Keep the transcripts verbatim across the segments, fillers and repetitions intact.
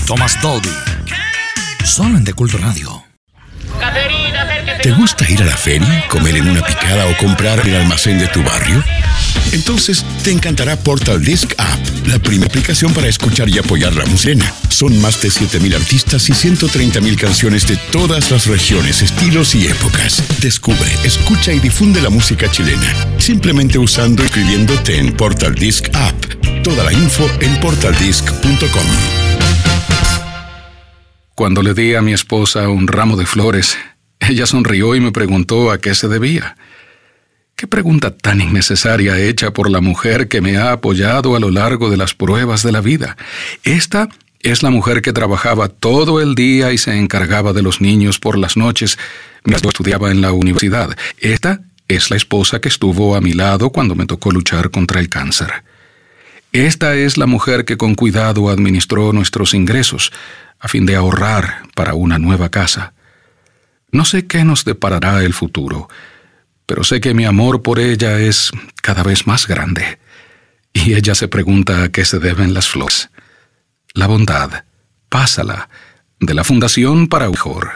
Thomas Dolby. Solo en De Culto Radio. ¿Te gusta ir a la feria, comer en una picada o comprar en el almacén de tu barrio? Entonces te encantará Portal Disc App, la primera aplicación para escuchar y apoyar la música. Son más de siete mil artistas y ciento treinta mil canciones de todas las regiones, estilos y épocas. Descubre, escucha y difunde la música chilena, simplemente usando y escribiéndote en Portal Disc App. Toda la info en portal disc punto com. Cuando le di a mi esposa un ramo de flores, ella sonrió y me preguntó a qué se debía. Qué pregunta tan innecesaria hecha por la mujer que me ha apoyado a lo largo de las pruebas de la vida. Esta es la mujer que trabajaba todo el día y se encargaba de los niños por las noches mientras yo estudiaba en la universidad. Esta es la esposa que estuvo a mi lado cuando me tocó luchar contra el cáncer. Esta es la mujer que con cuidado administró nuestros ingresos a fin de ahorrar para una nueva casa. No sé qué nos deparará el futuro, pero sé que mi amor por ella es cada vez más grande. Y ella se pregunta a qué se deben las flores. La bondad, pásala, de la Fundación para Mejor.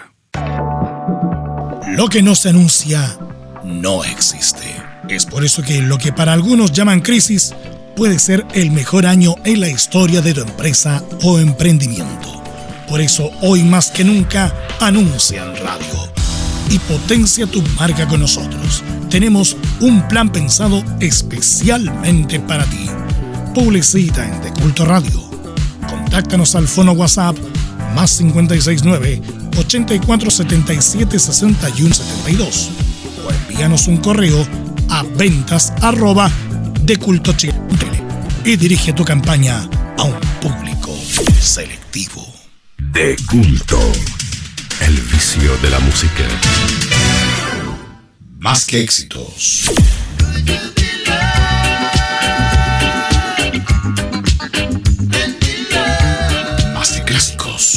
Lo que no se anuncia, no existe. Es por eso que lo que para algunos llaman crisis puede ser el mejor año en la historia de tu empresa o emprendimiento. Por eso, hoy más que nunca, anuncia en radio y potencia tu marca con nosotros. Tenemos un plan pensado especialmente para ti. Publicita en De Culto Radio. Contáctanos al fono WhatsApp más cinco seis nueve, ochenta y cuatro setenta y siete sesenta y uno setenta y dos o envíanos un correo a ventas arroba decultochile y dirige tu campaña a un público selectivo. De Culto, el vicio de la música. Más que éxitos.